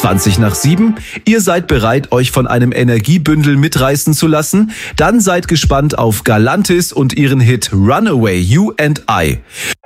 7:20. Ihr seid bereit, euch von einem Energiebündel mitreißen zu lassen? Dann seid gespannt auf Galantis und ihren Hit Runaway, You and I.